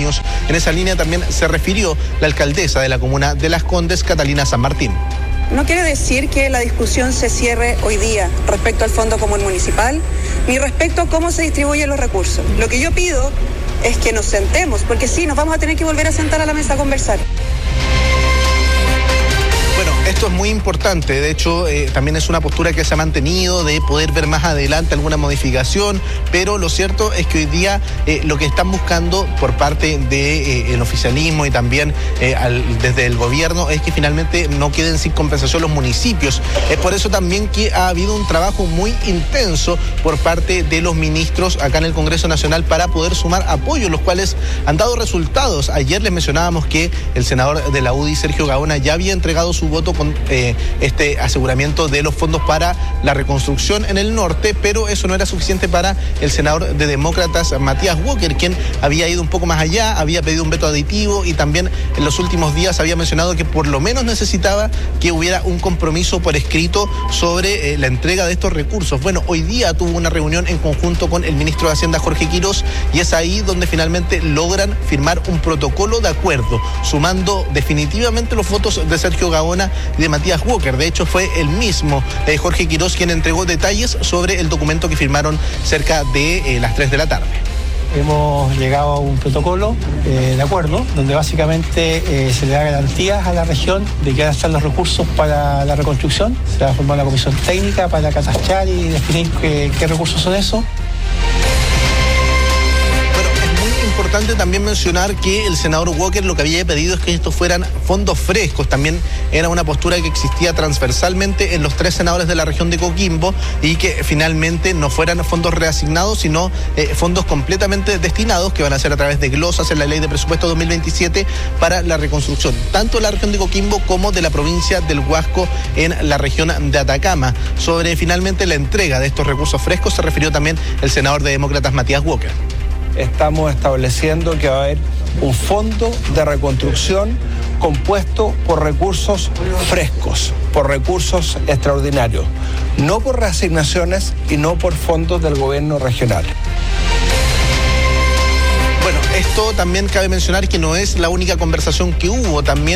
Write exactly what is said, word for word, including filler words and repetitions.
años. En esa línea también se refirió la alcaldesa de la comuna de Las Condes, Catalina San Martín. No quiere decir que la discusión se cierre hoy día respecto al Fondo Común Municipal, ni respecto a cómo se distribuyen los recursos. Lo que yo pido es que nos sentemos, porque sí, nos vamos a tener que volver a sentar a la mesa a conversar. Bueno, esto es muy importante, de hecho eh, también es una postura que se ha mantenido de poder ver más adelante alguna modificación, pero lo cierto es que hoy día eh, lo que están buscando por parte del de, eh, oficialismo y también eh, al, desde el gobierno es que finalmente no queden sin compensación los municipios. Es por eso también que ha habido un trabajo muy intenso por parte de los ministros acá en el Congreso Nacional para poder sumar apoyos, los cuales han dado resultados. Ayer les mencionábamos que el senador de la U D I, Sergio Gaona, ya había entregado su voto con eh, este aseguramiento de los fondos para la reconstrucción en el norte, pero eso no era suficiente para el senador de Demócratas, Matías Walker, quien había ido un poco más allá, había pedido un veto aditivo y también en los últimos días había mencionado que por lo menos necesitaba que hubiera un compromiso por escrito sobre eh, la entrega de estos recursos. Bueno, hoy día tuvo una reunión en conjunto con el ministro de Hacienda, Jorge Quirós, y es ahí donde finalmente logran firmar un protocolo de acuerdo, sumando definitivamente los votos de Sergio Gaona y de Matías Walker. De hecho, fue el mismo eh, Jorge Quirós quien entregó detalles sobre el documento que firmaron cerca de eh, las tres de la tarde. Hemos llegado a un protocolo eh, de acuerdo, donde básicamente eh, se le da garantías a la región de que van a estar los recursos para la reconstrucción. Se va a formar una comisión técnica para catastrar y definir qué, qué recursos son esos. Importante también mencionar que el senador Walker lo que había pedido es que estos fueran fondos frescos. También era una postura que existía transversalmente en los tres senadores de la región de Coquimbo y que finalmente no fueran fondos reasignados, sino eh, fondos completamente destinados que van a ser a través de glosas en la ley de presupuesto dos mil veintisiete para la reconstrucción, tanto de la región de Coquimbo como de la provincia del Huasco en la región de Atacama. Sobre finalmente la entrega de estos recursos frescos se refirió también el senador de Demócratas, Matías Walker. Estamos estableciendo que va a haber un fondo de reconstrucción compuesto por recursos frescos, por recursos extraordinarios, no por reasignaciones y no por fondos del gobierno regional. Bueno, esto también cabe mencionar que no es la única conversación que hubo, también